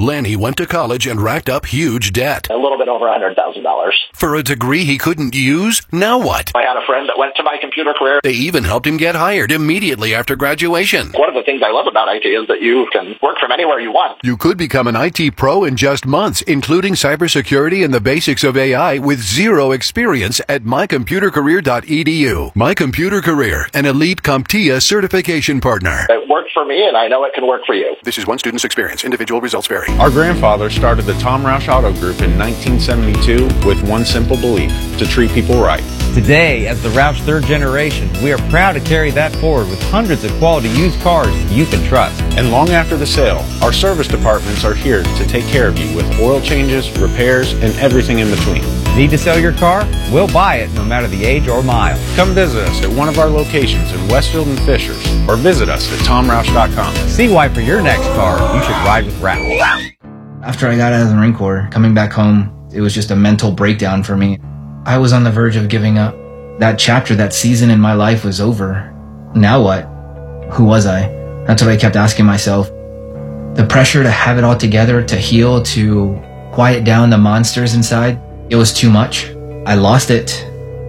Lanny went to college and racked up huge debt. A little bit over $100,000. For a degree he couldn't use? Now what? I had a friend that went to My Computer Career. They even helped him get hired immediately after graduation. One of the things I love about IT is that you can work from anywhere you want. You could become an IT pro in just months, including cybersecurity and the basics of AI with zero experience at mycomputercareer.edu. My Computer Career, an elite CompTIA certification partner. It worked for me, and I know it can work for you. This is one student's experience. Individual results vary. Our grandfather started the Tom Roush Auto Group in 1972 with one simple belief: to treat people right. Today, as the Roush third generation, we are proud to carry that forward with hundreds of quality used cars you can trust. And long after the sale, our service departments are here to take care of you with oil changes, repairs, and everything in between. Need to sell your car? We'll buy it no matter the age or mile. Come visit us at one of our locations in Westfield and Fishers, or visit us at tomroush.com. See why for your next car, you should ride with Roush. After I got out of the Marine Corps, coming back home, it was just a mental breakdown for me. I was on the verge of giving up. That chapter, that season in my life was over. Now what? Who was I? That's what I kept asking myself. The pressure to have it all together, to heal, to quiet down the monsters inside, it was too much. I lost it.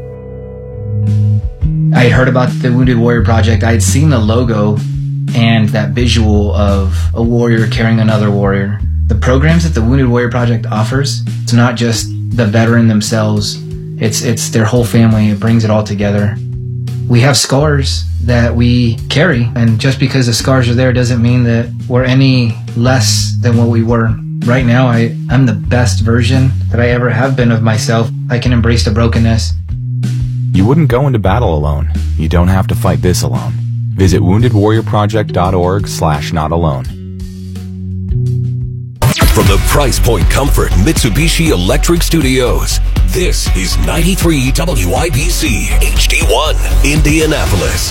I had heard about the Wounded Warrior Project. I had seen the logo and that visual of a warrior carrying another warrior. The programs that the Wounded Warrior Project offers, it's not just the veteran themselves, it's their whole family. It brings it all together. We have scars that we carry, and just because the scars are there doesn't mean that we're any less than what we were. Right now, I'm the best version that I ever have been of myself. I can embrace the brokenness. You wouldn't go into battle alone. You don't have to fight this alone. Visit woundedwarriorproject.org/notalone. From the Price Point Comfort Mitsubishi Electric Studios, this is 93 WIBC HD1, Indianapolis.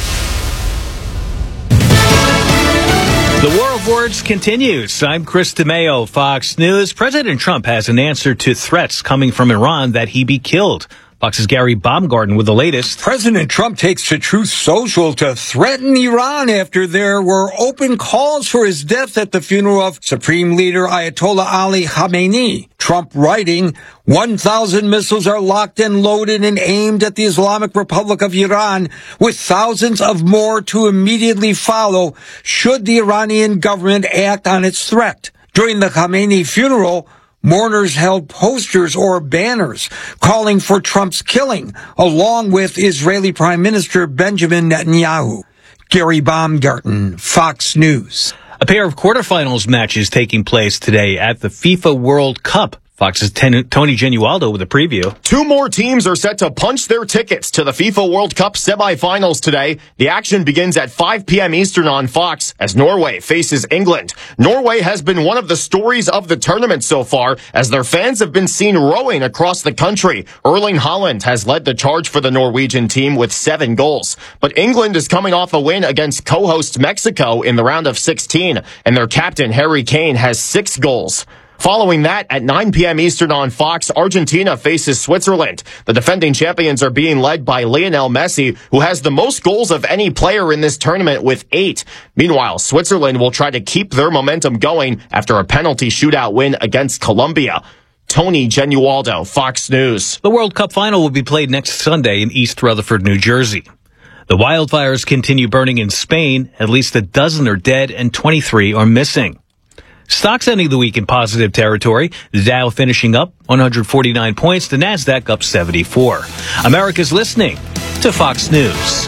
The War of Words continues. I'm Chris DeMeo, Fox News. President Trump has an answer to threats coming from Iran that he be killed. Fox's Gary Baumgarten with the latest. President Trump takes to Truth Social to threaten Iran after there were open calls for his death at the funeral of Supreme Leader Ayatollah Ali Khamenei. Trump writing, 1,000 missiles are locked and loaded and aimed at the Islamic Republic of Iran, with thousands of more to immediately follow should the Iranian government act on its threat. During the Khamenei funeral, mourners held posters or banners calling for Trump's killing, along with Israeli Prime Minister Benjamin Netanyahu. Gary Baumgarten, Fox News. A pair of quarterfinals matches taking place today at the FIFA World Cup. Fox's Tony Genualdo with a preview. Two more teams are set to punch their tickets to the FIFA World Cup semifinals today. The action begins at 5 p.m. Eastern on Fox as Norway faces England. Norway has been one of the stories of the tournament so far, as their fans have been seen rowing across the country. Erling Haaland has led the charge for the Norwegian team with 7 goals. But England is coming off a win against co-host Mexico in the round of 16, and their captain Harry Kane has 6 goals. Following that, at 9 p.m. Eastern on Fox, Argentina faces Switzerland. The defending champions are being led by Lionel Messi, who has the most goals of any player in this tournament with 8. Meanwhile, Switzerland will try to keep their momentum going after a penalty shootout win against Colombia. Tony Genualdo, Fox News. The World Cup final will be played next Sunday in East Rutherford, New Jersey. The wildfires continue burning in Spain. At least a dozen are dead and 23 are missing. Stocks ending the week in positive territory. The Dow finishing up 149 points. The Nasdaq up 74. America's listening to Fox News.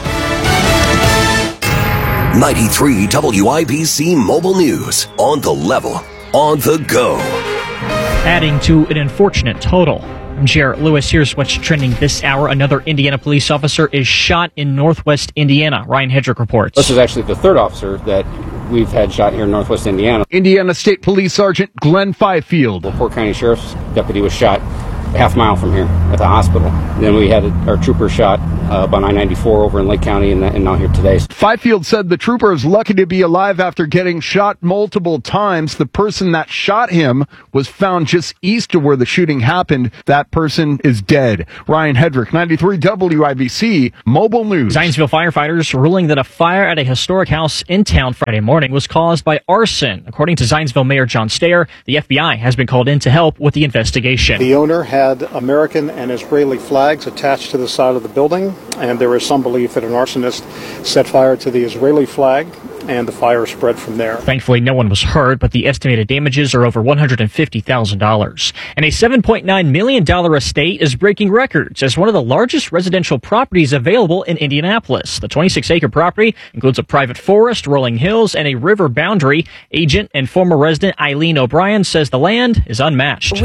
93 WIBC Mobile News. On the level. On the go. Adding to an unfortunate total. I'm Jarrett Lewis. Here's what's trending this hour. Another Indiana police officer is shot in Northwest Indiana. Ryan Hedrick reports. This is actually the third officer that we've had shot here in Northwest Indiana. Indiana State Police Sergeant Glenn Fifield. The Fort County Sheriff's deputy was shot half mile from here at the hospital. Then we had our trooper shot on I-94 over in Lake County, and now here today. Fifield said the trooper is lucky to be alive after getting shot multiple times. The person that shot him was found just east of where the shooting happened. That person is dead. Ryan Hedrick, 93 WIBC, Mobile News. Zionsville firefighters ruling that a fire at a historic house in town Friday morning was caused by arson. According to Zionsville Mayor John Stayer, the FBI has been called in to help with the investigation. The owner had American and Israeli flags attached to the side of the building, and there is some belief that an arsonist set fire to the Israeli flag, and the fire spread from there. Thankfully, no one was hurt, but the estimated damages are over $150,000. And a $7.9 million estate is breaking records as one of the largest residential properties available in Indianapolis. The 26-acre property includes a private forest, rolling hills, and a river boundary. Agent and former resident Eileen O'Brien says the land is unmatched.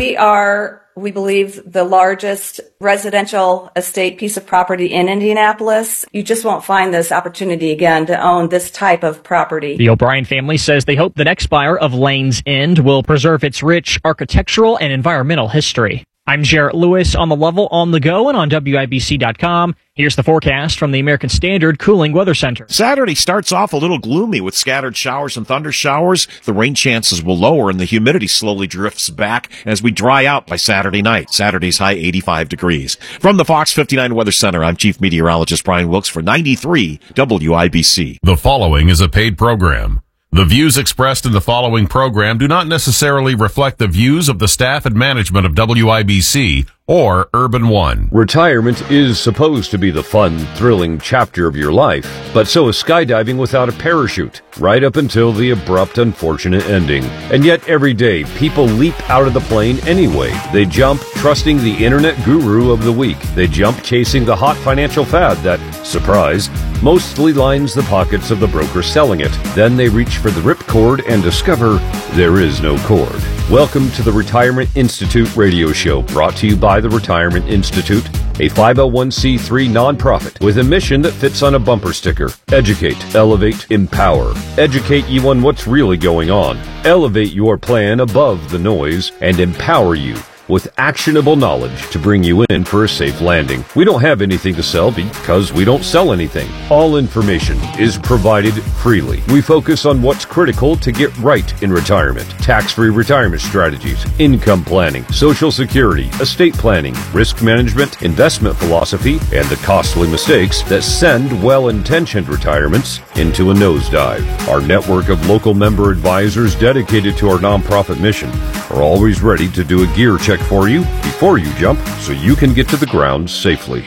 We believe, the largest residential estate piece of property in Indianapolis. You just won't find this opportunity again to own this type of property. The O'Brien family says they hope the next buyer of Lane's End will preserve its rich architectural and environmental history. I'm Jarrett Lewis on the level, on the go, and on WIBC.com. Here's the forecast from the American Standard Cooling Weather Center. Saturday starts off a little gloomy with scattered showers and thunder showers. The rain chances will lower and the humidity slowly drifts back as we dry out by Saturday night. Saturday's high 85 degrees. From the Fox 59 Weather Center, I'm Chief Meteorologist Brian Wilkes for 93 WIBC. The following is a paid program. The views expressed in the following program do not necessarily reflect the views of the staff and management of WIBC or Urban One. Retirement is supposed to be the fun, thrilling chapter of your life, but so is skydiving without a parachute, right up until the abrupt, unfortunate ending. And yet every day, people leap out of the plane anyway. They jump trusting the internet guru of the week. They jump chasing the hot financial fad that, surprise, mostly lines the pockets of the broker selling it. Then they reach for the ripcord and discover there is no cord. Welcome to the Retirement Institute radio show, brought to you by the Retirement Institute, a 501c3 nonprofit with a mission that fits on a bumper sticker. Educate, elevate, empower. Educate you on what's really going on. Elevate your plan above the noise and empower you with actionable knowledge to bring you in for a safe landing. We don't have anything to sell because we don't sell anything. All information is provided freely. We focus on what's critical to get right in retirement. Tax-free retirement strategies, income planning, Social Security, estate planning, risk management, investment philosophy, and the costly mistakes that send well-intentioned retirements into a nosedive. Our network of local member advisors dedicated to our nonprofit mission are always ready to do a gear check for you before you jump so you can get to the ground safely.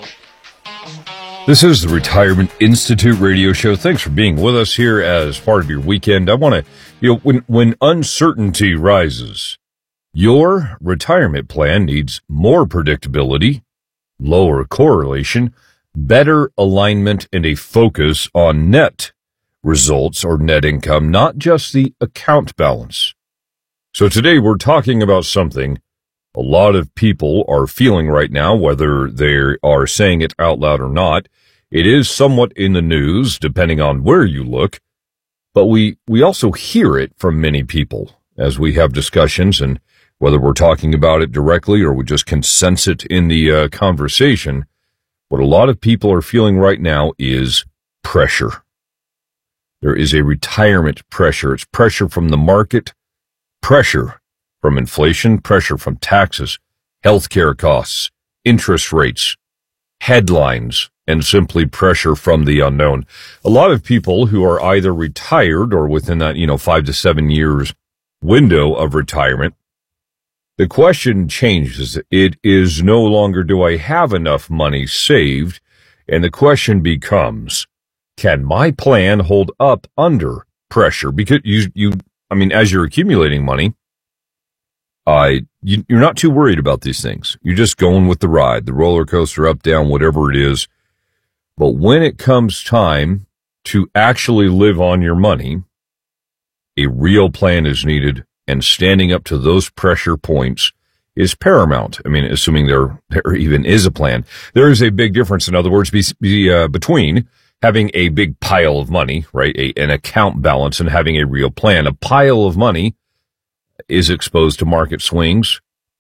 This is the Retirement Institute radio show. Thanks for being with us here as part of your weekend. I want to, when uncertainty rises, your retirement plan needs more predictability, lower correlation, better alignment, and a focus on net results or net income, not just the account balance. So today we're talking about something a lot of people are feeling right now, whether they are saying it out loud or not. It is somewhat in the news, depending on where you look, but we also hear it from many people as we have discussions, and whether we're talking about it directly or we just can sense it in the conversation, what a lot of people are feeling right now is pressure. There is a retirement pressure. It's pressure from the market, pressure from inflation, pressure from taxes, healthcare costs, interest rates, headlines, and simply pressure from the unknown. A lot of people who are either retired or within that, 5 to 7 years window of retirement, the question changes. It is no longer, do I have enough money saved? And the question becomes, can my plan hold up under pressure? Because as you're accumulating money, you're not too worried about these things. You're just going with the ride, the roller coaster, up, down, whatever it is. But when it comes time to actually live on your money, a real plan is needed, and standing up to those pressure points is paramount. Assuming there even is a plan. There is a big difference, in other words, between having a big pile of money, right, an account balance, and having a real plan. A pile of money is exposed to market swings,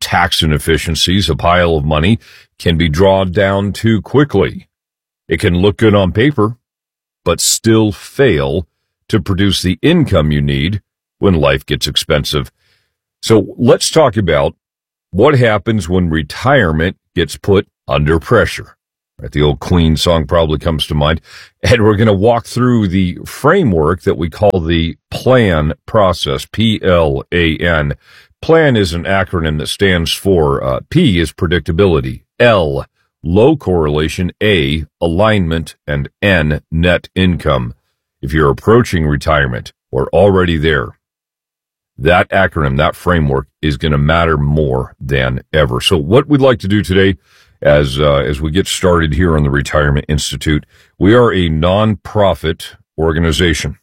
tax inefficiencies, a pile of money can be drawn down too quickly. It can look good on paper, but still fail to produce the income you need when life gets expensive. So let's talk about what happens when retirement gets put under pressure. Right, the old Queen song probably comes to mind. And we're going to walk through the framework that we call the PLAN process, P-L-A-N. PLAN is an acronym that stands for P is predictability, L, low correlation, A, alignment, and N, net income. If you're approaching retirement or already there, that acronym, that framework is going to matter more than ever. So what we'd like to do today as we get started here on the Retirement Institute, we are a nonprofit organization.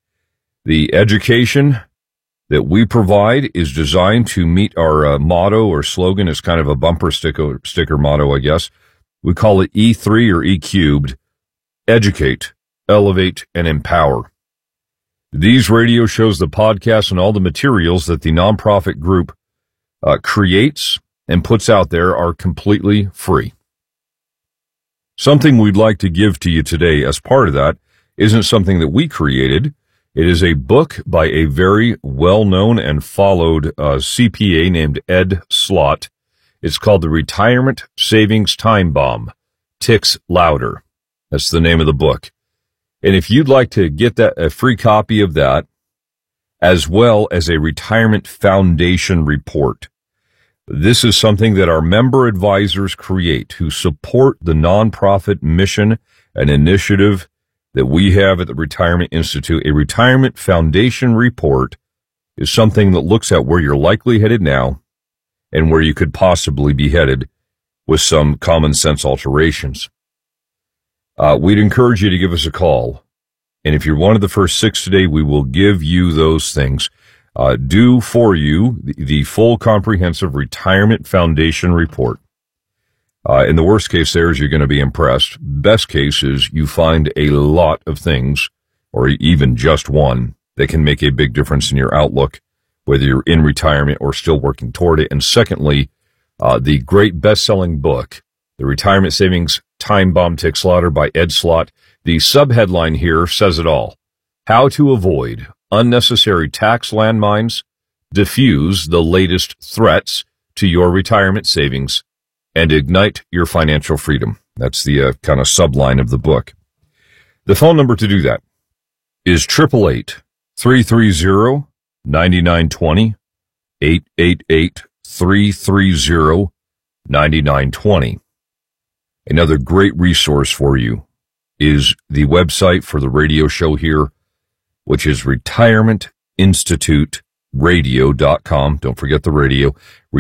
The education that we provide is designed to meet our motto or slogan. It's kind of a bumper sticker motto, I guess. We call it E3 or E cubed. Educate, elevate, and empower. These radio shows, the podcasts, and all the materials that the nonprofit group creates and puts out there are completely free. Something we'd like to give to you today as part of that isn't something that we created. It is a book by a very well-known and followed CPA named Ed Slott. It's called The Retirement Savings Time Bomb, Ticks Louder. That's the name of the book. And if you'd like to get a free copy of that, as well as a Retirement Foundation report, this is something that our member advisors create who support the nonprofit mission and initiative that we have at the Retirement Institute. A Retirement Foundation report is something that looks at where you're likely headed now and where you could possibly be headed with some common sense alterations. We'd encourage you to give us a call. And if you're one of the first 6 today, we will give you those things. Do for you the full comprehensive Retirement Foundation report. In the worst case there is you're going to be impressed. Best case is you find a lot of things, or even just one, that can make a big difference in your outlook, whether you're in retirement or still working toward it. And secondly, the great best-selling book, The Retirement Savings Time Bomb, Ticks Louder by Ed Slott. The subheadline here says it all. How to avoid unnecessary tax landmines, diffuse the latest threats to your retirement savings, and ignite your financial freedom. That's the kind of subline of the book. The phone number to do that is 888-330-9920, 888-330-9920. Another great resource for you is the website for the radio show here, which is retirementinstituteradio.com. Don't forget the radio,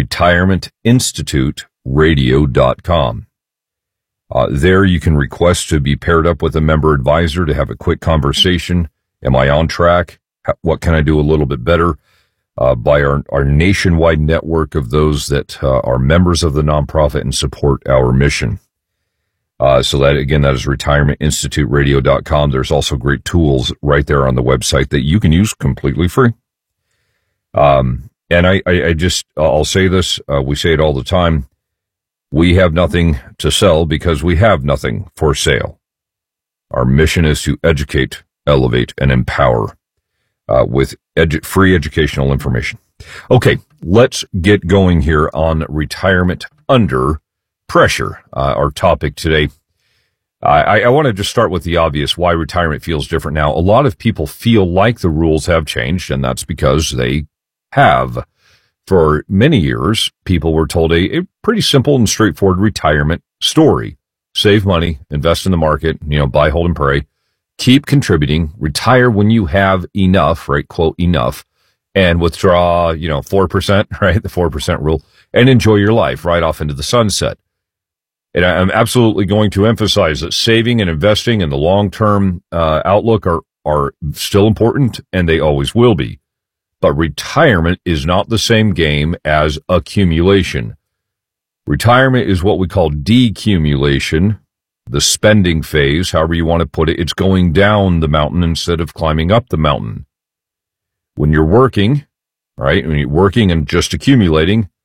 retirementinstituteradio.com. There you can request to be paired up with a member advisor to have a quick conversation. Am I on track? What can I do a little bit better? By our nationwide network of those that are members of the nonprofit and support our mission. So that, again, that is retirementinstituteradio.com. There's also great tools right there on the website that you can use completely free. And I'll say this, we say it all the time. We have nothing to sell because we have nothing for sale. Our mission is to educate, elevate, and empower with free educational information. Okay, let's get going here on retirement under pressure, our topic today. I want to just start with the obvious, why retirement feels different now. A lot of people feel like the rules have changed, and that's because they have. For many years, people were told a pretty simple and straightforward retirement story. Save money, invest in the market, buy, hold, and pray. Keep contributing, retire when you have enough, right, quote, enough, and withdraw, 4%, right, the 4% rule, and enjoy your life right off into the sunset. And I'm absolutely going to emphasize that saving and investing in the long-term outlook are still important, and they always will be. But retirement is not the same game as accumulation. Retirement is what we call decumulation, the spending phase, however you want to put it. It's going down the mountain instead of climbing up the mountain. When you're working, right, when you're working and just accumulating,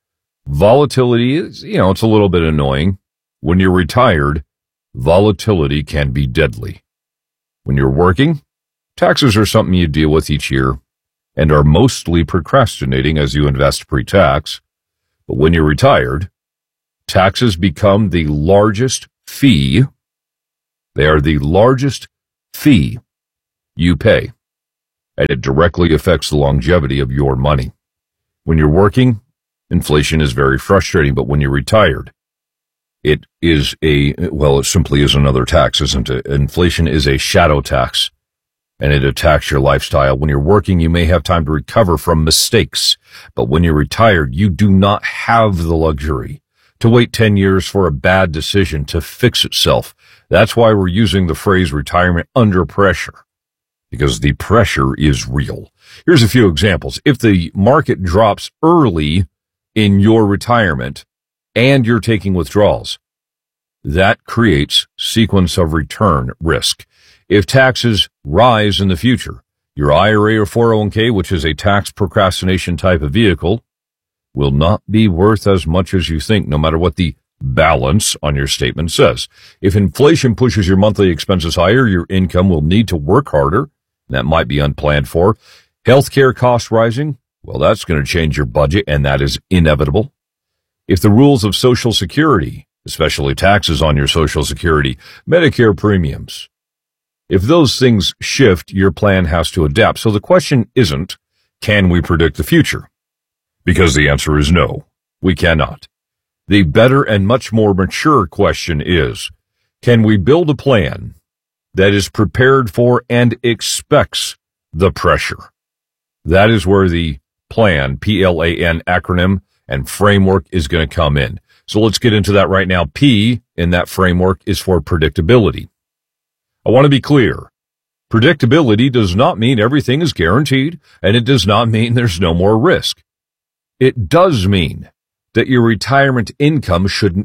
Volatility is, it's a little bit annoying. When you're retired, volatility can be deadly. When you're working, taxes are something you deal with each year and are mostly procrastinating as you invest pre-tax. But when you're retired, taxes become the largest fee. They are the largest fee you pay, and it directly affects the longevity of your money. When you're working, inflation is very frustrating, but when you're retired, it simply is another tax, isn't it? Inflation is a shadow tax, and it attacks your lifestyle. When you're working, you may have time to recover from mistakes, but when you're retired, you do not have the luxury to wait 10 years for a bad decision to fix itself. That's why we're using the phrase retirement under pressure, because the pressure is real. Here's a few examples. If the market drops early in your retirement and you're taking withdrawals, that creates sequence of return risk. If taxes rise in the future, your IRA or 401k, which is a tax procrastination type of vehicle, will not be worth as much as you think, no matter what the balance on your statement says. If inflation pushes your monthly expenses higher, your income will need to work harder. That might be unplanned for. Healthcare costs rising, well, that's going to change your budget, and that is inevitable. If the rules of Social Security, especially taxes on your Social Security, Medicare premiums, if those things shift, your plan has to adapt. So the question isn't, can we predict the future? Because the answer is no, we cannot. The better and much more mature question is, can we build a plan that is prepared for and expects the pressure? That is where the plan, PLAN acronym and framework is going to come in. So let's get into that right now. P in that framework is for predictability. I want to be clear. Predictability does not mean everything is guaranteed, and it does not mean there's no more risk. It does mean that your retirement income should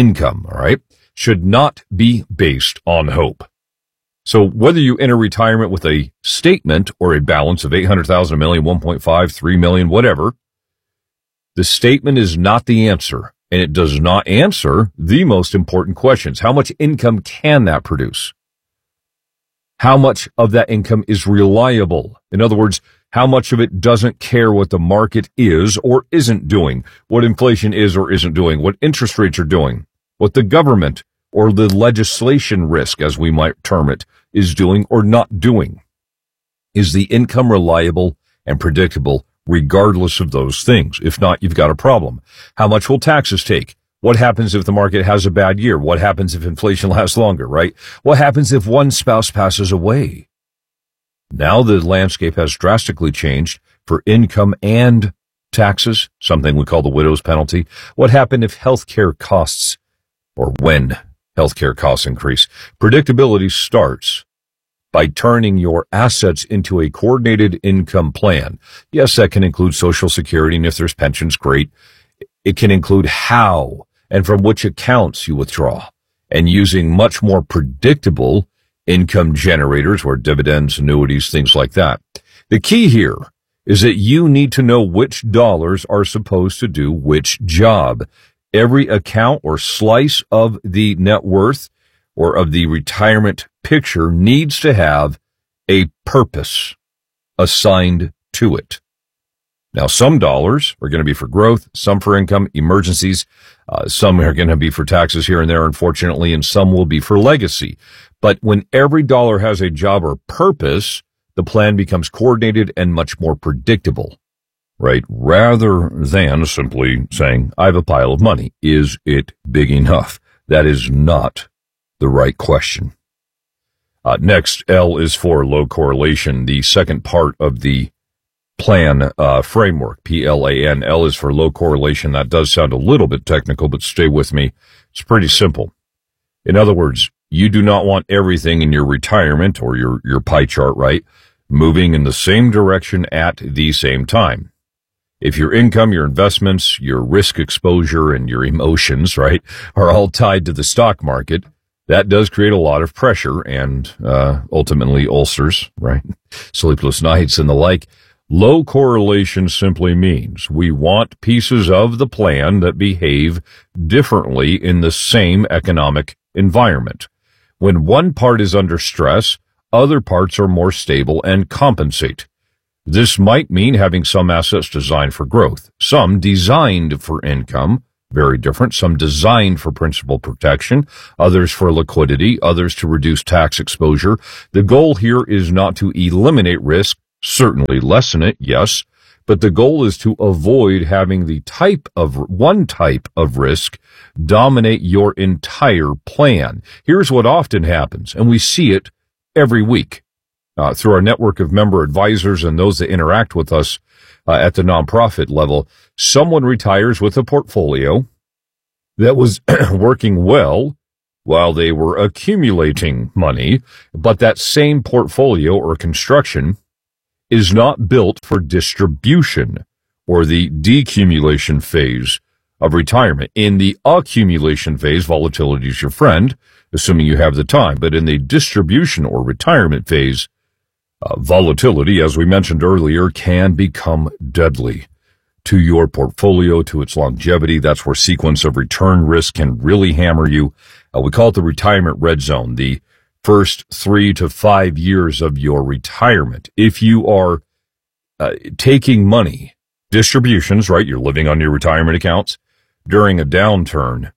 not be based on hope. So whether you enter retirement with a statement or a balance of 800,000, a million, 1.5, 3 million, whatever, the statement is not the answer, and it does not answer the most important questions. How much income can that produce? How much of that income is reliable? In other words, how much of it doesn't care what the market is or isn't doing, what inflation is or isn't doing, what interest rates are doing, what the government or the legislation risk, as we might term it, is doing or not doing. Is the income reliable and predictable regardless of those things? If not, you've got a problem. How much will taxes take? What happens if the market has a bad year? What happens if inflation lasts longer, right? What happens if one spouse passes away? Now the landscape has drastically changed for income and taxes, something we call the widow's penalty. What happened if healthcare costs, or when healthcare costs increase? Predictability starts by turning your assets into a coordinated income plan. Yes, that can include Social Security, and if there's pensions, great. It can include how and from which accounts you withdraw, and using much more predictable income generators or dividends, annuities, things like that. The key here is that you need to know which dollars are supposed to do which job. Every account or slice of the net worth or of the retirement picture needs to have a purpose assigned to it. Now, some dollars are going to be for growth, some for income, emergencies, some are going to be for taxes here and there, unfortunately, and some will be for legacy. But when every dollar has a job or purpose, the plan becomes coordinated and much more predictable, right? Rather than simply saying, I have a pile of money. Is it big enough? That is not the right question. Next, L is for low correlation, the second part of the plan framework, PLAN. L is for low correlation. That does sound a little bit technical, but stay with me. It's pretty simple. In other words, you do not want everything in your retirement or your pie chart, right, moving in the same direction at the same time. If your income, your investments, your risk exposure, and your emotions, right, are all tied to the stock market, that does create a lot of pressure and ultimately ulcers, right, sleepless nights and the like. Low correlation simply means we want pieces of the plan that behave differently in the same economic environment. When one part is under stress, other parts are more stable and compensate. This might mean having some assets designed for growth, some designed for income, very different, some designed for principal protection, others for liquidity, others to reduce tax exposure. The goal here is not to eliminate risk, certainly lessen it, yes, but the goal is to avoid having one type of risk dominate your entire plan. Here's what often happens, and we see it every week through our network of member advisors and those that interact with us at the nonprofit level. Someone retires with a portfolio that was working well while they were accumulating money, but that same portfolio or construction is not built for distribution or the decumulation phase of retirement. In the accumulation phase, volatility is your friend, assuming you have the time. But in the distribution or retirement phase, volatility, as we mentioned earlier, can become deadly to your portfolio, to its longevity. That's where sequence of return risk can really hammer you. We call it the retirement red zone, the first 3 to 5 years of your retirement. If you are taking money, distributions, right, you're living on your retirement accounts during a downturn,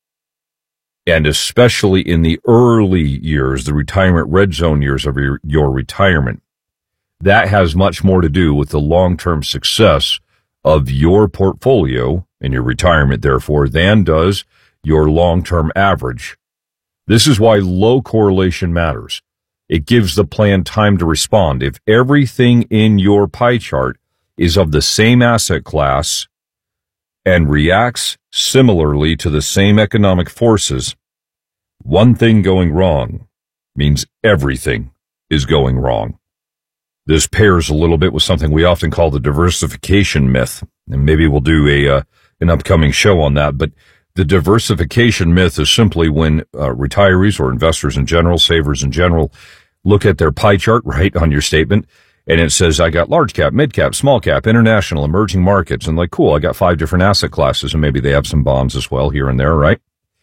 and especially in the early years, the retirement red zone years of your retirement, that has much more to do with the long-term success of your portfolio and your retirement, therefore, than does your long-term average. This is why low correlation matters. It gives the plan time to respond. If everything in your pie chart is of the same asset class and reacts similarly to the same economic forces, one thing going wrong means everything is going wrong. This pairs a little bit with something we often call the diversification myth, and maybe we'll do an upcoming show on that, but the diversification myth is simply when retirees or investors in general, savers in general, look at their pie chart, right, on your statement, and it says, I got large cap, mid cap, small cap, international, emerging markets, and like, cool, I got 5 different asset classes, and maybe they have some bonds as well here and there, right?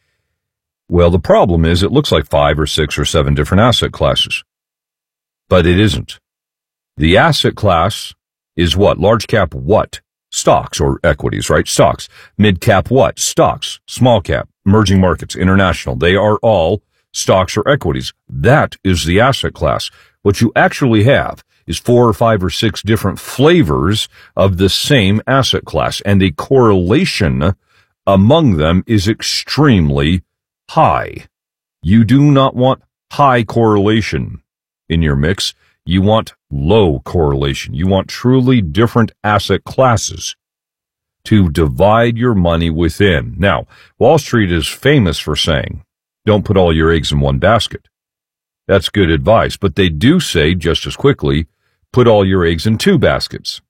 Well, the problem is it looks like 5 or 6 or 7 different asset classes, but it isn't. The asset class is what? Large cap what? Stocks or equities, right? Stocks. Mid cap what? Stocks. Small cap, emerging markets, international. They are all stocks or equities. That is the asset class. What you actually have is 4 or 5 or 6 different flavors of the same asset class, and the correlation among them is extremely high. You do not want high correlation in your mix. You want low correlation. You want truly different asset classes to divide your money within. Now, Wall Street is famous for saying, don't put all your eggs in one basket. That's good advice, but they do say just as quickly, put all your eggs in 2 baskets.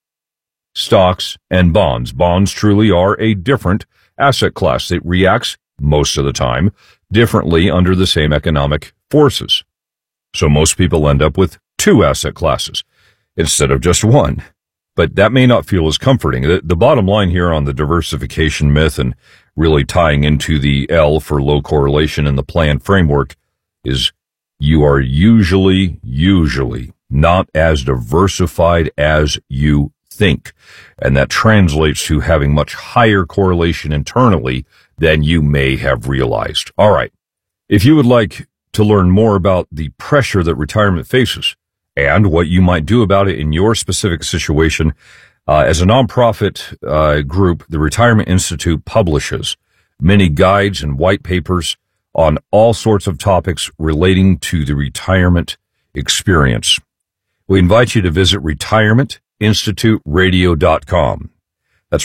Stocks and bonds. Bonds truly are a different asset class. It reacts most of the time differently under the same economic forces. So most people end up with 2 asset classes instead of just 1. But that may not feel as comforting. The bottom line here on the diversification myth and really tying into the L for low correlation in the plan framework is you are usually not as diversified as you think. And that translates to having much higher correlation internally than you may have realized. All right. If you would like to learn more about the pressure that retirement faces and what you might do about it in your specific situation, as a nonprofit group, the Retirement Institute publishes many guides and white papers on all sorts of topics relating to the retirement experience. We invite you to visit retirementinstituteradio.com. That's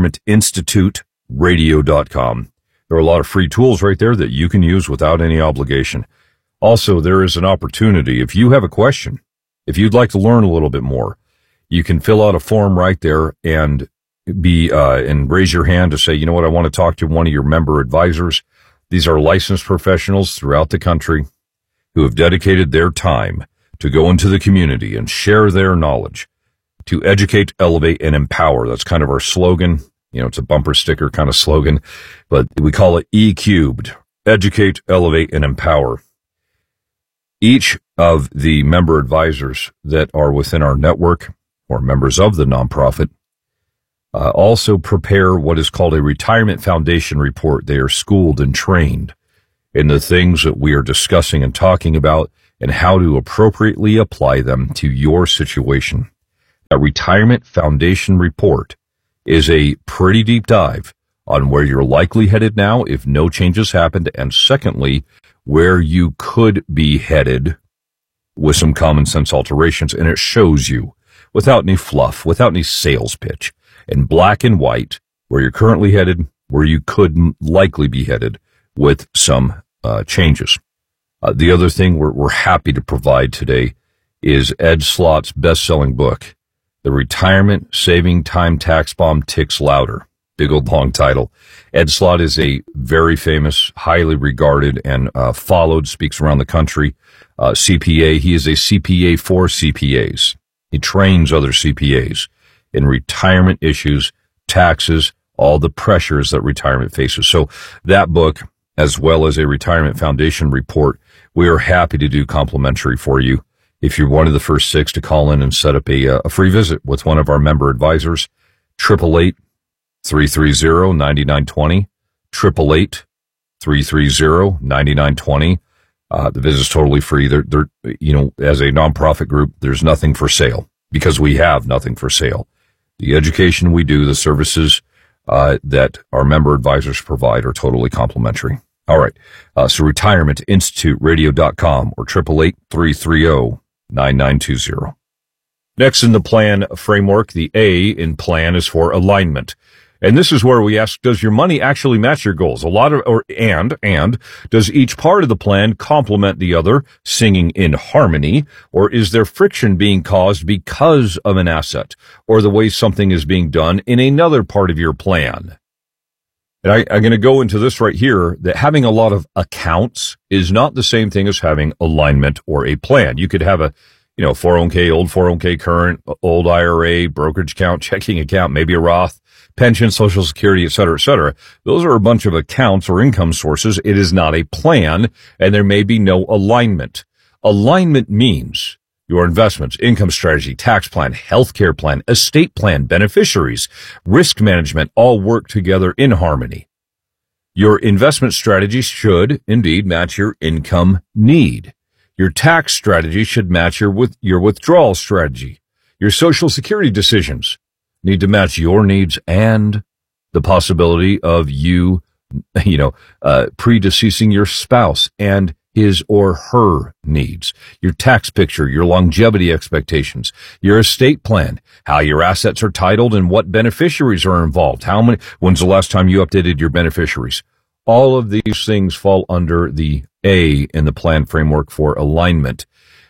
retirementinstituteradio.com. There are a lot of free tools right there that you can use without any obligation. Also, there is an opportunity. If you have a question, if you'd like to learn a little bit more, you can fill out a form right there and and raise your hand to say, you know what, I want to talk to one of your member advisors. These are licensed professionals throughout the country who have dedicated their time to go into the community and share their knowledge to educate, elevate, and empower. That's kind of our slogan. You know, it's a bumper sticker kind of slogan, but we call it E-Cubed. Educate, elevate, and empower. Each of the member advisors that are within our network or members of the nonprofit also prepare what is called a retirement foundation report. They are schooled and trained in the things that we are discussing and talking about and how to appropriately apply them to your situation. A retirement foundation report is a pretty deep dive on where you're likely headed now if no changes happened, and secondly, where you could be headed with some common sense alterations. And it shows you, without any fluff, without any sales pitch, in black and white, where you're currently headed, where you could likely be headed with some changes. The other thing we're happy to provide today is Ed Slott's best-selling book, The Retirement Saving Time Tax Bomb Ticks Louder. Big old long title. Ed Slott is a very famous, highly regarded, and followed, speaks around the country, CPA. He is a CPA for CPAs. He trains other CPAs in retirement issues, taxes, all the pressures that retirement faces. So that book, as well as a retirement foundation report, we are happy to do complimentary for you. If you're one of the first 6 to call in and set up a free visit with one of our member advisors, 888-330-9920, 888-330-9920. The visit's totally free. They're, you know, as a nonprofit group, there's nothing for sale because we have nothing for sale. The education we do, the services that our member advisors provide are totally complimentary. All right. So retirementinstituteradio.com or 888-330-9920. Next in the plan framework, the A in plan is for alignment. And this is where we ask, does your money actually match your goals? And does each part of the plan complement the other, singing in harmony? Or is there friction being caused because of an asset or the way something is being done in another part of your plan? And I'm going to go into this right here, that having a lot of accounts is not the same thing as having alignment or a plan. You could have a 401k, old 401k, current, old IRA, brokerage account, checking account, maybe a Roth, pension, Social Security, et cetera, et cetera. Those are a bunch of accounts or income sources. It is not a plan, and there may be no alignment. Alignment means your investments, income strategy, tax plan, healthcare plan, estate plan, beneficiaries, risk management all work together in harmony. Your investment strategy should indeed match your income need. Your tax strategy should match your withdrawal strategy. Your Social Security decisions need to match your needs and the possibility of you predeceasing your spouse and his or her needs. Your tax picture, your longevity expectations, your estate plan, how your assets are titled and what beneficiaries are involved. When's the last time you updated your beneficiaries? All of these things fall under the A in the plan framework for alignment.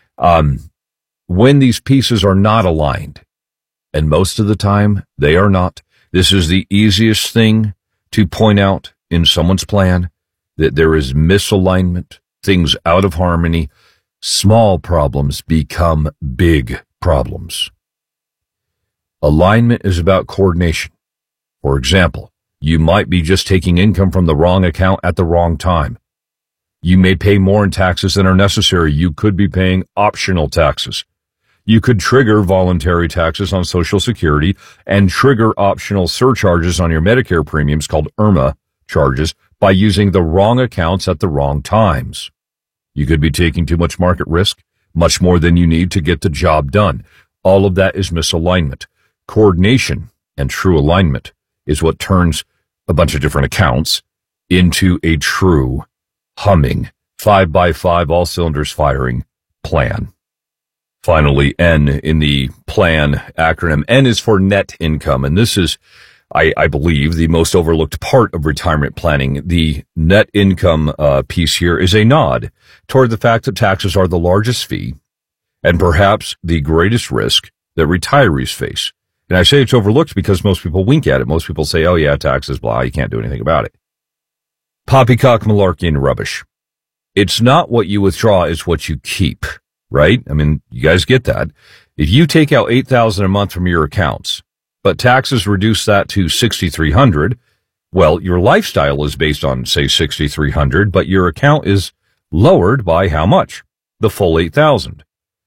When these pieces are not aligned, and most of the time they are not, this is the easiest thing to point out in someone's plan, that there is misalignment, things out of harmony. Small problems become big problems. Alignment is about coordination. For example, you might be just taking income from the wrong account at the wrong time. You may pay more in taxes than are necessary. You could be paying optional taxes. You could trigger voluntary taxes on Social Security and trigger optional surcharges on your Medicare premiums called IRMA charges by using the wrong accounts at the wrong times. You could be taking too much market risk, much more than you need to get the job done. All of that is misalignment. Coordination and true alignment is what turns a bunch of different accounts into a true humming 5x5 all cylinders firing plan. Finally, N in the plan acronym. N is for net income, and this is, I believe, the most overlooked part of retirement planning. The net income piece here is a nod toward the fact that taxes are the largest fee and perhaps the greatest risk that retirees face. And I say it's overlooked because most people wink at it. Most people say, oh yeah, taxes, blah, you can't do anything about it. Poppycock, malarkey, and rubbish. It's not what you withdraw, it's what you keep. right? I mean, you guys get that. If you take out $8,000 a month from your accounts, but taxes reduce that to $6,300, well, your lifestyle is based on, say, $6,300, but your account is lowered by how much? The full $8,000.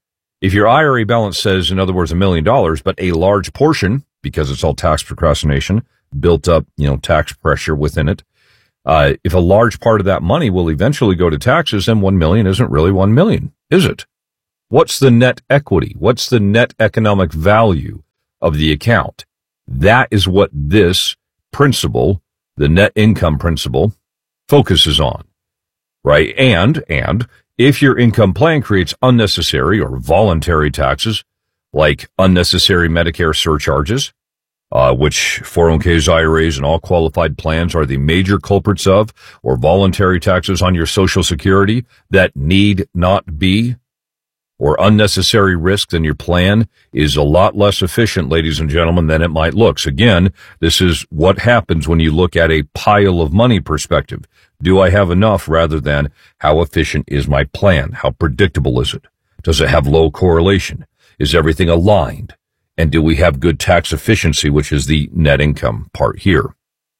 If your IRA balance says, in other words, $1 million, but a large portion, because it's all tax procrastination, built up, tax pressure within it, if a large part of that money will eventually go to taxes, then $1 million isn't really $1 million, is it? What's the net equity? What's the net economic value of the account? That is what this principle, the net income principle, focuses on, right? And if your income plan creates unnecessary or voluntary taxes, like unnecessary Medicare surcharges, which 401ks, IRAs, and all qualified plans are the major culprits of, or voluntary taxes on your Social Security that need not be, or unnecessary risk, then your plan is a lot less efficient, ladies and gentlemen, than it might look. So again, this is what happens when you look at a pile of money perspective. Do I have enough rather than how efficient is my plan? How predictable is it? Does it have low correlation? Is everything aligned? And do we have good tax efficiency, which is the net income part here?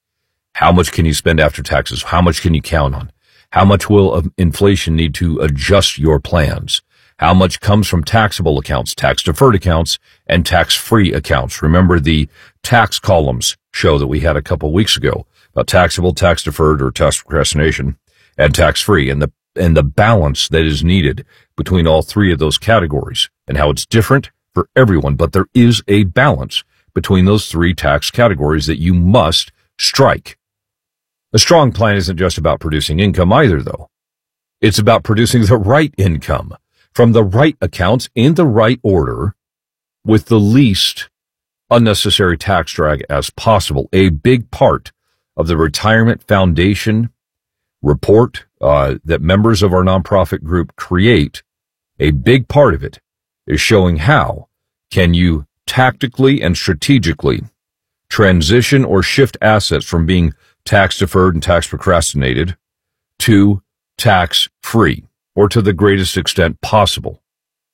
How much can you spend after taxes? How much can you count on? How much will inflation need to adjust your plans? How much comes from taxable accounts, tax-deferred accounts, and tax-free accounts? Remember the tax columns show that we had a couple weeks ago about taxable, tax-deferred, or tax procrastination, and tax-free, and the balance that is needed between all three of those categories, and how it's different for everyone. But there is a balance between those three tax categories that you must strike. A strong plan isn't just about producing income either, though. It's about producing the right income from the right accounts in the right order with the least unnecessary tax drag as possible. A big part of the Retirement Foundation report that members of our nonprofit group create, a big part of it is showing how can you tactically and strategically transition or shift assets from being tax deferred and tax procrastinated to tax free, or to the greatest extent possible.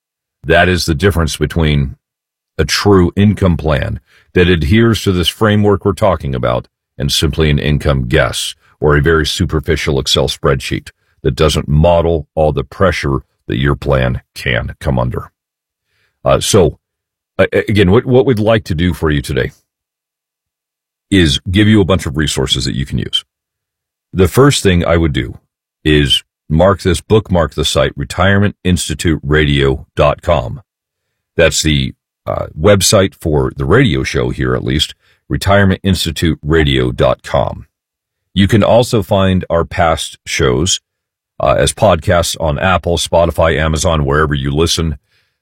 That is the difference between a true income plan that adheres to this framework we're talking about and simply an income guess or a very superficial Excel spreadsheet that doesn't model all the pressure that your plan can come under. So again, what we'd like to do for you today is give you a bunch of resources that you can use. The first thing I would do is bookmark the site, retirementinstituteradio.com. That's the website for the radio show here, at least, retirementinstituteradio.com. You can also find our past shows as podcasts on Apple, Spotify, Amazon, wherever you listen.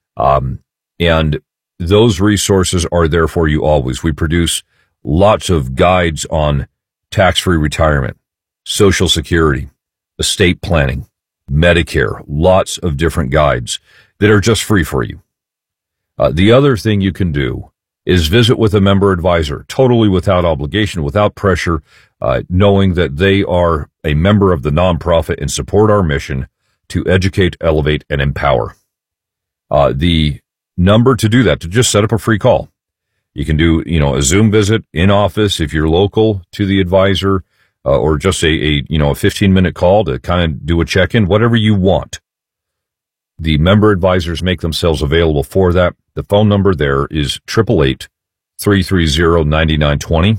And those resources are there for you always. We produce lots of guides on tax-free retirement, Social Security, estate planning, Medicare, lots of different guides that are just free for you. The other thing you can do is visit with a member advisor, totally without obligation, without pressure, knowing that they are a member of the nonprofit and support our mission to educate, elevate, and empower. The number to do that, to just set up a free call. You can do, a Zoom visit in office if you're local to the advisor, or just a 15-minute call to kind of do a check-in, whatever you want. The member advisors make themselves available for that. The phone number there is 888-330-9920,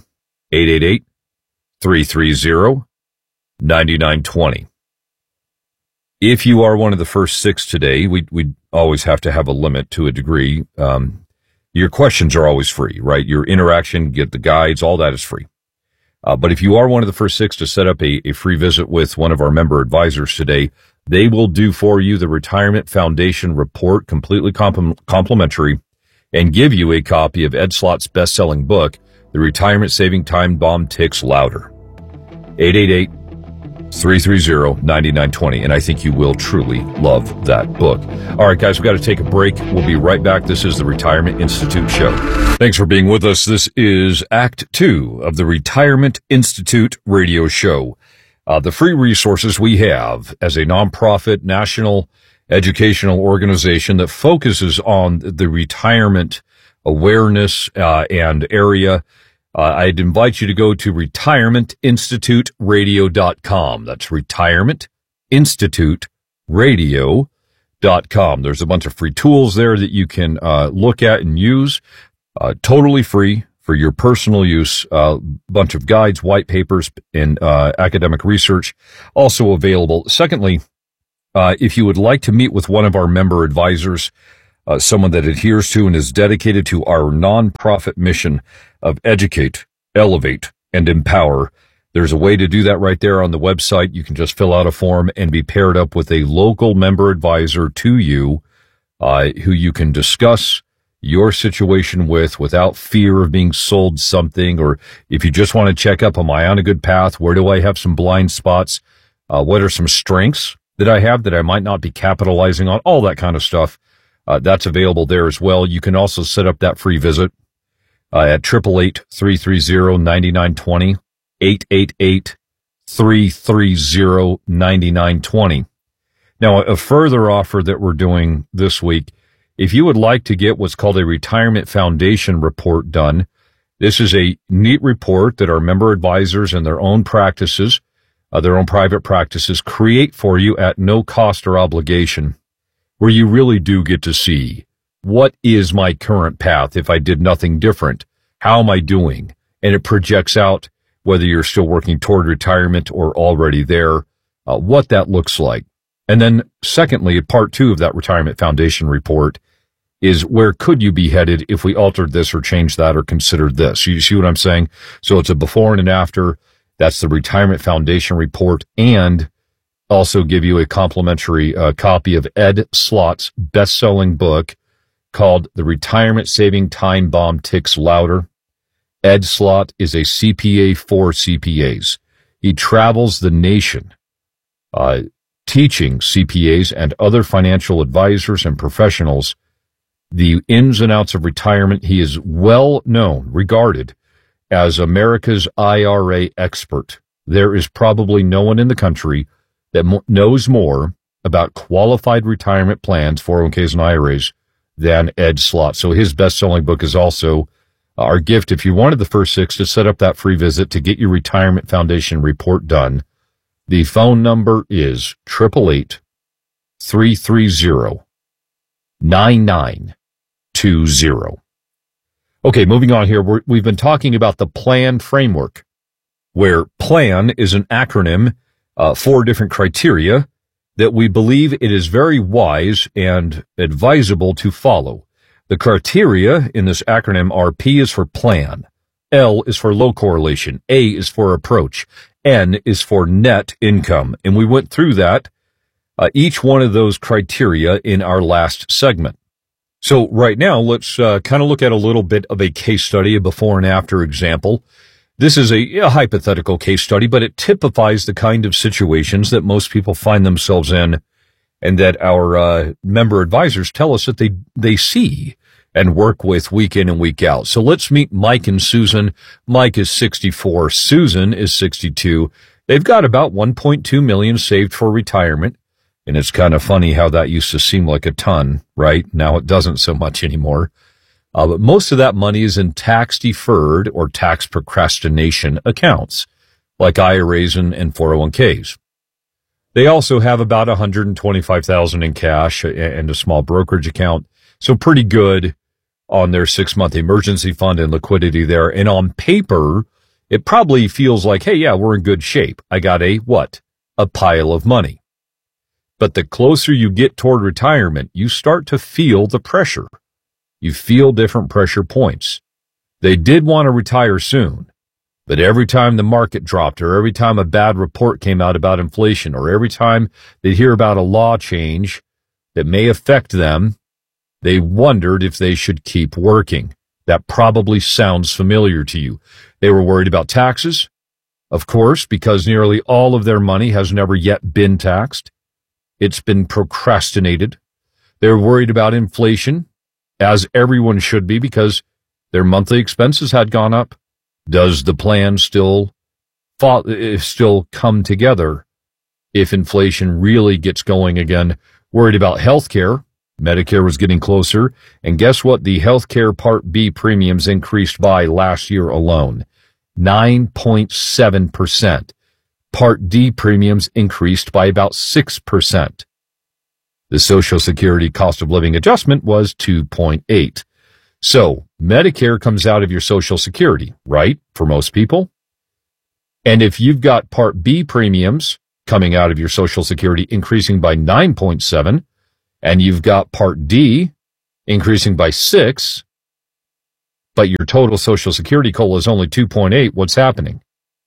888-330-9920. If you are one of the first 6 today, we always have to have a limit to a degree. Your questions are always free, right? Your interaction, get the guides, all that is free. But if you are one of the first 6 to set up a free visit with one of our member advisors today, they will do for you the Retirement Foundation report, completely complimentary, and give you a copy of Ed Slott's best-selling book, The Retirement Saving Time Bomb Ticks Louder. 888-330-9920, and I think you will truly love that book. All right, guys, we've got to take a break. We'll be right back. This is the Retirement Institute Show. Thanks for being with us. This is Act 2 of the Retirement Institute radio show. The free resources we have as a nonprofit, national, educational organization that focuses on the retirement awareness and area. I'd invite you to go to retirementinstituteradio.com. That's retirementinstituteradio.com. There's a bunch of free tools there that you can look at and use, totally free for your personal use. Bunch of guides, white papers, and academic research also available. Secondly, if you would like to meet with one of our member advisors, someone that adheres to and is dedicated to our nonprofit mission of educate, elevate, and empower, there's a way to do that right there on the website. You can just fill out a form and be paired up with a local member advisor to you, who you can discuss your situation with without fear of being sold something. Or if you just want to check up, am I on a good path? Where do I have some blind spots? What are some strengths that I have that I might not be capitalizing on? All that kind of stuff. That's available there as well. You can also set up that free visit at 888-330-9920, 888-330-9920. Now, a further offer that we're doing this week, if you would like to get what's called a Retirement Foundation report done, this is a neat report that our member advisors and their own practices, their own private practices, create for you at no cost or obligation, where you really do get to see what is my current path if I did nothing different. How am I doing? And it projects out whether you're still working toward retirement or already there, what that looks like. And then secondly, part 2 of that Retirement Foundation report is where could you be headed if we altered this or changed that or considered this. You see what I'm saying? So it's a before and an after. That's the Retirement Foundation report, and also give you a complimentary copy of Ed Slott's best-selling book called The Retirement Saving Time Bomb Ticks Louder. Ed Slott is a CPA for CPAs. He travels the nation teaching CPAs and other financial advisors and professionals the ins and outs of retirement. He is well known, regarded as America's IRA expert. There is probably no one in the country that knows more about qualified retirement plans, 401ks and IRAs, than Ed Slott. So his best-selling book is also our gift. If you wanted the first 6 to set up that free visit to get your Retirement Foundation report done, the phone number is 888-330-9920. Okay, moving on here. We've been talking about the PLAN framework, where PLAN is an acronym, 4 different criteria that we believe it is very wise and advisable to follow. The criteria in this acronym are: P is for plan, L is for low correlation, A is for approach, N is for net income. And we went through that, each one of those criteria in our last segment. So right now, let's kind of look at a little bit of a case study, a before and after example. This is a hypothetical case study, but it typifies the kind of situations that most people find themselves in, and that our member advisors tell us that they see and work with week in and week out. So let's meet Mike and Susan. Mike is 64. Susan is 62. They've got about $1.2 million saved for retirement. And it's kind of funny how that used to seem like a ton, right? Now it doesn't so much anymore. But most of that money is in tax-deferred or tax procrastination accounts, like IRAs and 401ks. They also have about $125,000 in cash and a small brokerage account. So pretty good on their 6-month emergency fund and liquidity there. And on paper, it probably feels like, hey, yeah, we're in good shape. I got a pile of money. But the closer you get toward retirement, you start to feel the pressure. You feel different pressure points. They did want to retire soon, but every time the market dropped, or every time a bad report came out about inflation, or every time they hear about a law change that may affect them, they wondered if they should keep working. That probably sounds familiar to you. They were worried about taxes, of course, because nearly all of their money has never yet been taxed. It's been procrastinated. They're worried about inflation, as everyone should be, because their monthly expenses had gone up. Does the plan still come together if inflation really gets going again? Worried about health care. Medicare was getting closer. And guess what? The healthcare Part B premiums increased by last year alone. 9.7%. Part D premiums increased by about 6%. The Social Security cost of living adjustment was 2.8. So Medicare comes out of your Social Security, right? For most people. And if you've got Part B premiums coming out of your Social Security increasing by 9.7, and you've got Part D increasing by 6, but your total Social Security COLA is only 2.8, what's happening?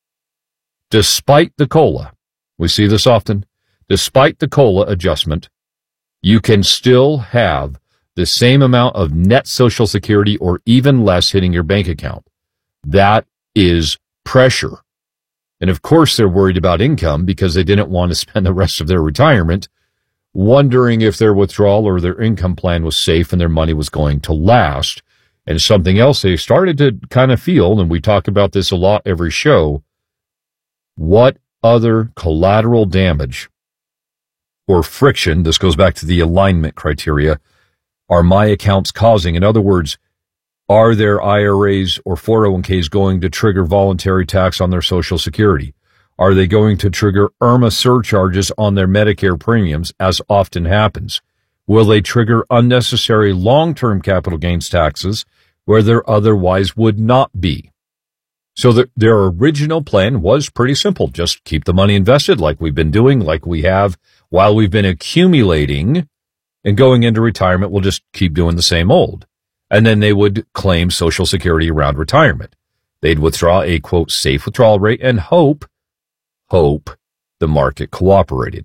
Despite the COLA, we see this often, despite the COLA adjustment, you can still have the same amount of net Social Security or even less hitting your bank account. That is pressure. And of course they're worried about income because they didn't want to spend the rest of their retirement wondering if their withdrawal or their income plan was safe and their money was going to last. And something else they started to kind of feel, and we talk about this a lot every show, what other collateral damage or friction, this goes back to the alignment criteria, are my accounts causing? In other words, are their IRAs or 401ks going to trigger voluntary tax on their Social Security? Are they going to trigger IRMA surcharges on their Medicare premiums, as often happens? Will they trigger unnecessary long-term capital gains taxes where there otherwise would not be? So their original plan was pretty simple. Just keep the money invested like we've been doing, like we have while we've been accumulating, and going into retirement, we'll just keep doing the same old. And then they would claim Social Security around retirement. They'd withdraw a, quote, safe withdrawal rate and hope the market cooperated.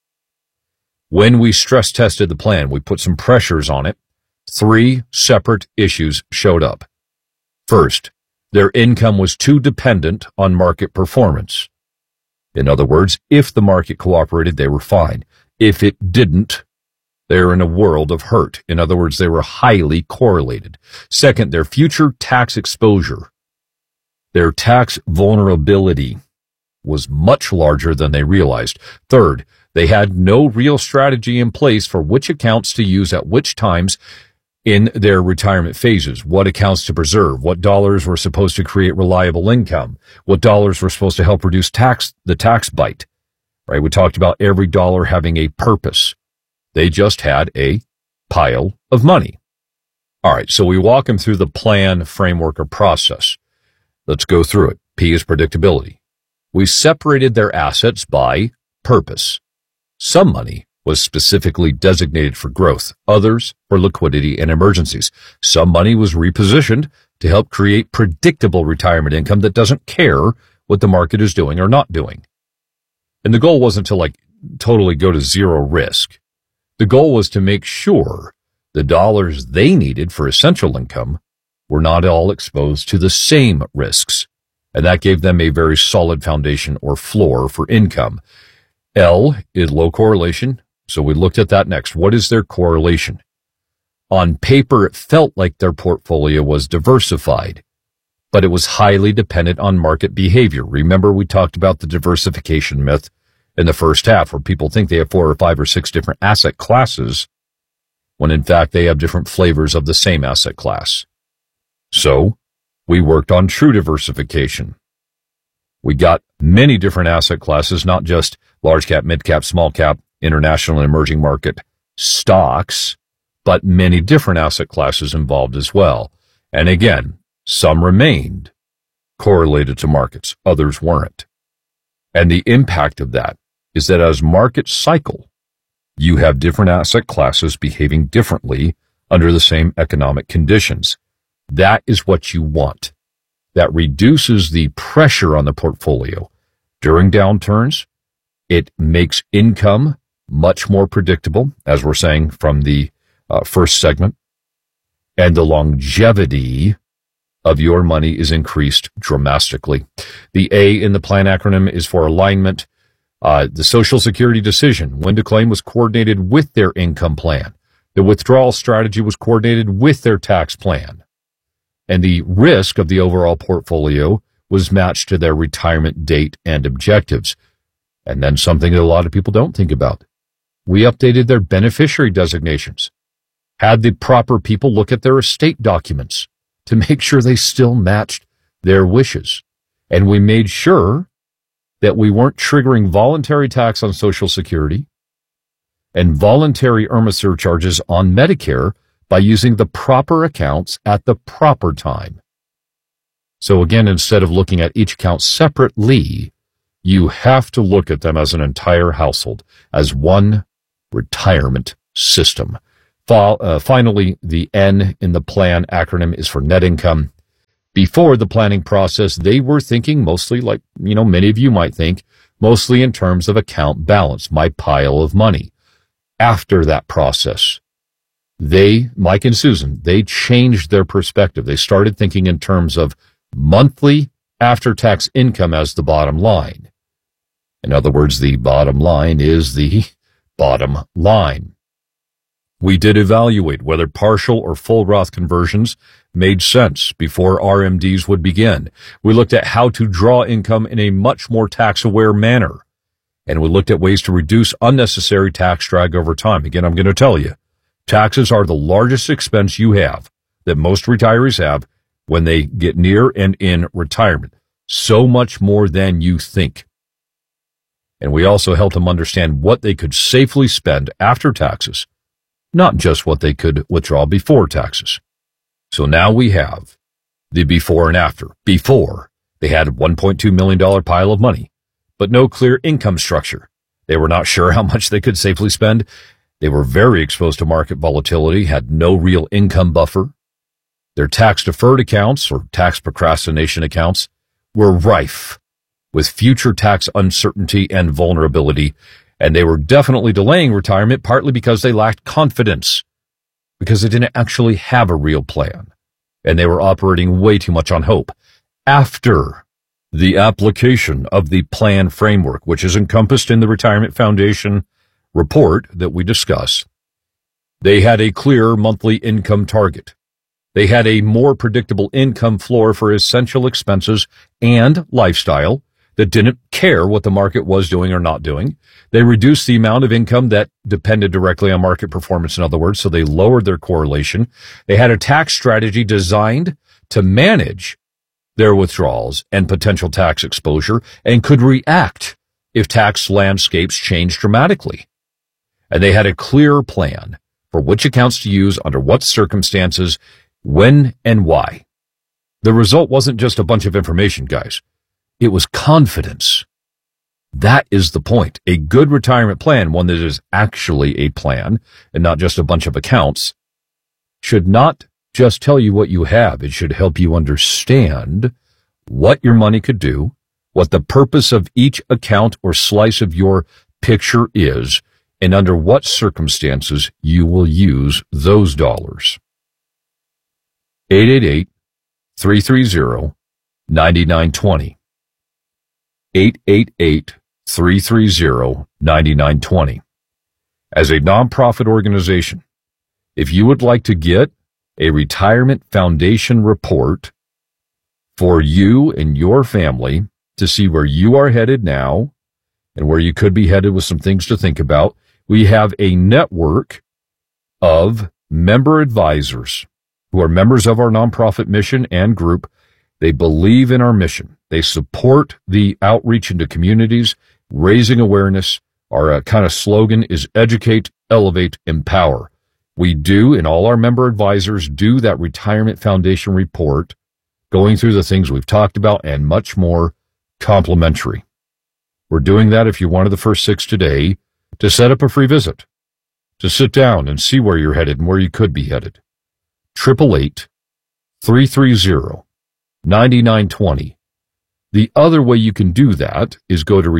When we stress tested the plan, we put some pressures on it. 3 separate issues showed up. First, their income was too dependent on market performance. In other words, if the market cooperated, they were fine. If it didn't, they were in a world of hurt. In other words, they were highly correlated. Second, their future tax exposure, their tax vulnerability was much larger than they realized. Third, they had no real strategy in place for which accounts to use at which times in their retirement phases, what accounts to preserve, what dollars were supposed to create reliable income, what dollars were supposed to help reduce the tax bite, right? We talked about every dollar having a purpose. They just had a pile of money. All right, so we walk them through the plan, framework, or process. Let's go through it. P is predictability. We separated their assets by purpose. Some money was specifically designated for growth, others for liquidity and emergencies. Some money was repositioned to help create predictable retirement income that doesn't care what the market is doing or not doing. And the goal wasn't to totally go to zero risk. The goal was to make sure the dollars they needed for essential income were not all exposed to the same risks. And that gave them a very solid foundation or floor for income. L is low correlation. So we looked at that next. What is their correlation? On paper, it felt like their portfolio was diversified, but it was highly dependent on market behavior. Remember, we talked about the diversification myth in the first half, where people think they have 4 or 5 or 6 different asset classes, when in fact they have different flavors of the same asset class. So we worked on true diversification. We got many different asset classes, not just large cap, mid cap, small cap, international and emerging market stocks, but many different asset classes involved as well. And again, some remained correlated to markets, others weren't. And the impact of that is that as markets cycle, you have different asset classes behaving differently under the same economic conditions. That is what you want. That reduces the pressure on the portfolio. During downturns, it makes income much more predictable, as we're saying from the first segment, and the longevity of your money is increased dramatically. The A in the plan acronym is for alignment. The Social Security decision, when to claim, was coordinated with their income plan. The withdrawal strategy was coordinated with their tax plan. And the risk of the overall portfolio was matched to their retirement date and objectives. And then something that a lot of people don't think about. We updated their beneficiary designations, had the proper people look at their estate documents to make sure they still matched their wishes. And we made sure that we weren't triggering voluntary tax on Social Security and voluntary IRMA surcharges on Medicare by using the proper accounts at the proper time. So again, instead of looking at each account separately, you have to look at them as an entire household, as one retirement system. Finally, the N in the plan acronym is for net income. Before the planning process, they were thinking mostly like, many of you might think, mostly in terms of account balance, my pile of money. After that process, Mike and Susan, they changed their perspective. They started thinking in terms of monthly after-tax income as the bottom line. In other words, the bottom line is the bottom line. We did evaluate whether partial or full Roth conversions made sense before RMDs would begin. We looked at how to draw income in a much more tax-aware manner. And we looked at ways to reduce unnecessary tax drag over time. Again, I'm going to tell you, taxes are the largest expense you have, that most retirees have, when they get near and in retirement. So much more than you think. And we also helped them understand what they could safely spend after taxes, not just what they could withdraw before taxes. So now we have the before and after. Before, they had a $1.2 million pile of money, but no clear income structure. They were not sure how much they could safely spend. They were very exposed to market volatility, had no real income buffer. Their tax-deferred accounts, or tax procrastination accounts, were rife with future tax uncertainty and vulnerability, and they were definitely delaying retirement partly because they lacked confidence, because they didn't actually have a real plan, and they were operating way too much on hope. After the application of the plan framework, which is encompassed in the Retirement Foundation report that we discuss, they had a clear monthly income target. They had a more predictable income floor for essential expenses and lifestyle that didn't care what the market was doing or not doing. They reduced the amount of income that depended directly on market performance, in other words, so they lowered their correlation. They had a tax strategy designed to manage their withdrawals and potential tax exposure and could react if tax landscapes changed dramatically. And they had a clear plan for which accounts to use under what circumstances, when and why. The result wasn't just a bunch of information, guys. It was confidence. That is the point. A good retirement plan, one that is actually a plan and not just a bunch of accounts, should not just tell you what you have. It should help you understand what your money could do, what the purpose of each account or slice of your picture is, and under what circumstances you will use those dollars. 888-330-9920. 888-330-9920. As a nonprofit organization, if you would like to get a Retirement Foundation report for you and your family to see where you are headed now and where you could be headed with some things to think about, we have a network of member advisors who are members of our nonprofit mission and group. They believe in our mission. They support the outreach into communities, raising awareness. Our kind of slogan is educate, elevate, empower. We do, and all our member advisors do, that Retirement Foundation report, going through the things we've talked about and much more, complimentary. We're doing that if you're one of the first 6 today, to set up a free visit, to sit down and see where you're headed and where you could be headed. 888-330-9920. The other way you can do that is go to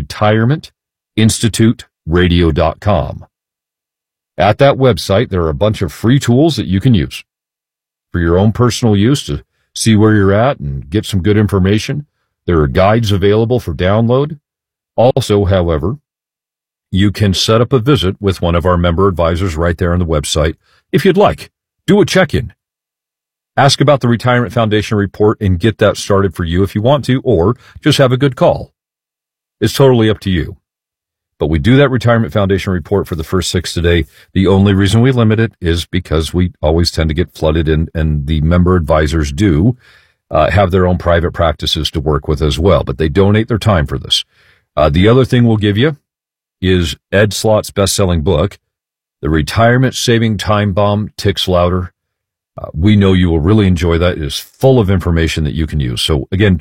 retirementinstituteradio.com. At that website, there are a bunch of free tools that you can use for your own personal use to see where you're at and get some good information. There are guides available for download. Also, however, you can set up a visit with one of our member advisors right there on the website if you'd like. Do a check-in. Ask about the Retirement Foundation report and get that started for you if you want to, or just have a good call. It's totally up to you. But we do that Retirement Foundation report for the first 6 today. The only reason we limit it is because we always tend to get flooded, and the member advisors do have their own private practices to work with as well, but they donate their time for this. The other thing we'll give you is Ed Slott's best-selling book, The Retirement Saving Time Bomb Ticks Louder. We know you will really enjoy that. It is full of information that you can use. So again,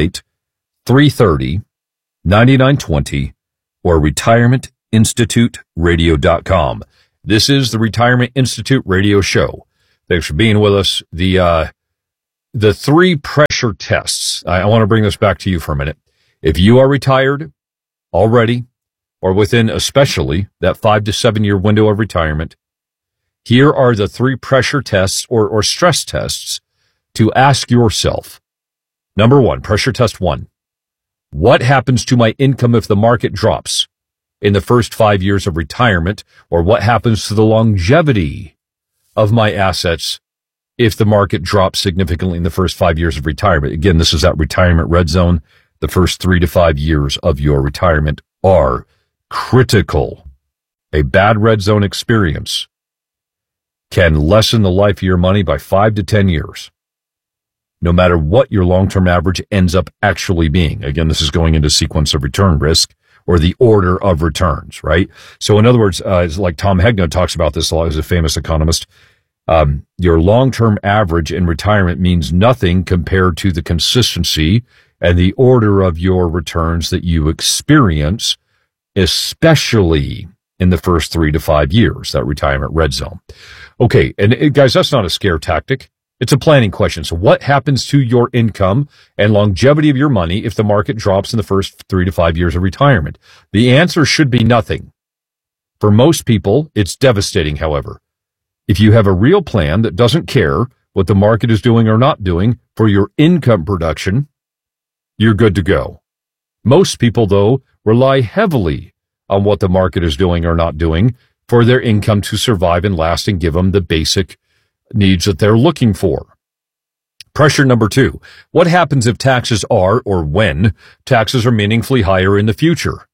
888-330-9920 or retirementinstituteradio.com. This is the Retirement Institute Radio Show. Thanks for being with us. The 3 pressure tests. I want to bring this back to you for a minute. If you are retired already, or within especially that 5 to 7 year window of retirement, here are the 3 pressure tests or stress tests to ask yourself. Number 1, pressure test 1. What happens to my income if the market drops in the first 5 years of retirement? Or what happens to the longevity of my assets if the market drops significantly in the first 5 years of retirement? Again, this is that retirement red zone. The first 3 to 5 years of your retirement are critical. A bad red zone experience can lessen the life of your money by 5 to 10 years, no matter what your long-term average ends up actually being. Again, this is going into sequence of return risk or the order of returns, right? So in other words, it's like Tom Hegna talks about this a lot as a famous economist. Your long-term average in retirement means nothing compared to the consistency and the order of your returns that you experience, especially in the first 3 to 5 years, that retirement red zone. Okay, and guys, that's not a scare tactic. It's a planning question. So what happens to your income and longevity of your money if the market drops in the first 3 to 5 years of retirement? The answer should be nothing. For most people, it's devastating, however. If you have a real plan that doesn't care what the market is doing or not doing for your income production, you're good to go. Most people, though, rely heavily on what the market is doing or not doing for their income to survive and last and give them the basic needs that they're looking for. Pressure number 2. What happens if taxes are, or when, taxes are meaningfully higher in the future?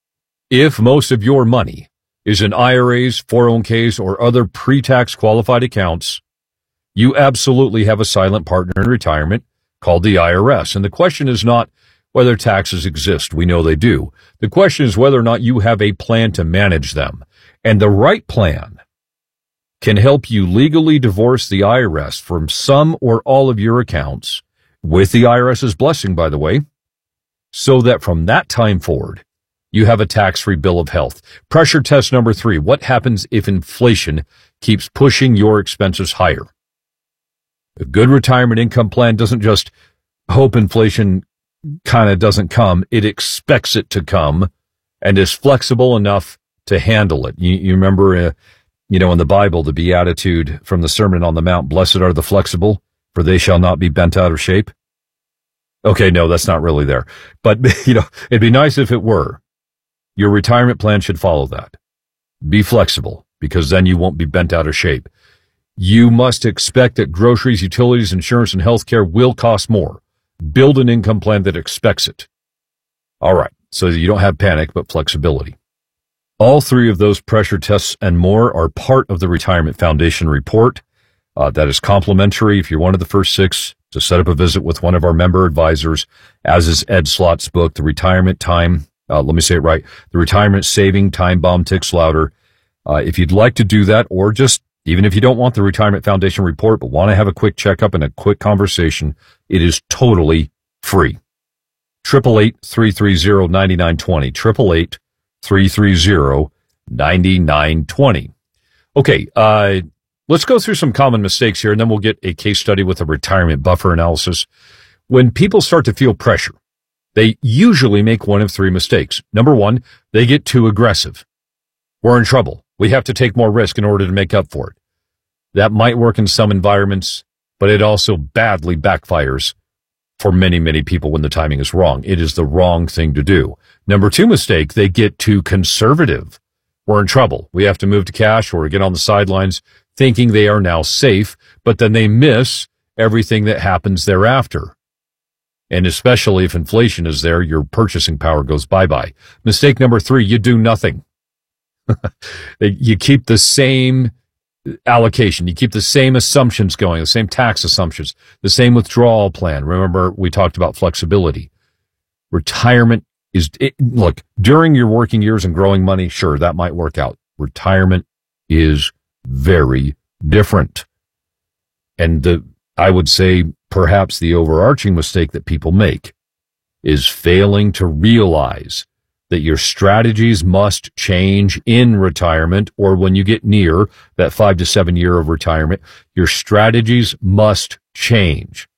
If most of your money is in IRAs, 401ks, or other pre-tax qualified accounts, you absolutely have a silent partner in retirement called the IRS. And the question is not whether taxes exist. We know they do. The question is whether or not you have a plan to manage them. And the right plan can help you legally divorce the IRS from some or all of your accounts, with the IRS's blessing, by the way, so that from that time forward, you have a tax-free bill of health. Pressure test number 3. What happens if inflation keeps pushing your expenses higher? A good retirement income plan doesn't just hope inflation kind of doesn't come. It expects it to come and is flexible enough to handle it. You remember, in the Bible, the beatitude from the Sermon on the Mount, blessed are the flexible, for they shall not be bent out of shape. Okay, no, that's not really there. But, it'd be nice if it were. Your retirement plan should follow that. Be flexible, because then you won't be bent out of shape. You must expect that groceries, utilities, insurance, and healthcare will cost more. Build an income plan that expects it. All right, so you don't have panic, but flexibility. All 3 of those pressure tests and more are part of the Retirement Foundation report. That is complimentary if you're one of the first 6 to set up a visit with one of our member advisors, as is Ed Slott's book, The Retirement Time. Let me say it right. The Retirement Saving Time Bomb Ticks Louder. If you'd like to do that, or just even if you don't want the Retirement Foundation report, but want to have a quick checkup and a quick conversation, it is totally free. 888-330-9920. 888-330-9920. Okay, let's go through some common mistakes here, and then we'll get a case study with a retirement buffer analysis. When people start to feel pressure, they usually make one of 3 mistakes. Number 1, they get too aggressive. We're in trouble. We have to take more risk in order to make up for it. That might work in some environments, but it also badly backfires for many, many people when the timing is wrong. It is the wrong thing to do. Number 2 mistake, they get too conservative. We're in trouble. We have to move to cash or get on the sidelines thinking they are now safe, but then they miss everything that happens thereafter. And especially if inflation is there, your purchasing power goes bye-bye. Mistake number 3, you do nothing. You keep the same allocation. You keep the same assumptions going, the same tax assumptions, the same withdrawal plan. Remember, we talked about flexibility. Retirement look, during your working years and growing money, sure, that might work out. Retirement is very different. And I would say perhaps the overarching mistake that people make is failing to realize that your strategies must change in retirement, or when you get near that 5 to 7 year of retirement, your strategies must change.